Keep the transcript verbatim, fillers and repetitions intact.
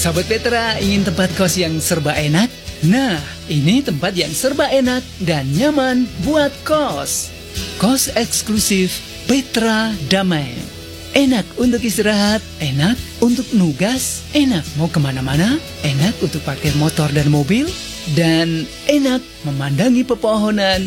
Sahabat Petra, ingin tempat kos yang serba enak? Nah, ini tempat yang serba enak dan nyaman buat kos. Kos eksklusif Petra Damai. Enak untuk istirahat, enak untuk nugas, enak mau kemana-mana, enak untuk parkir motor dan mobil, dan enak memandangi pepohonan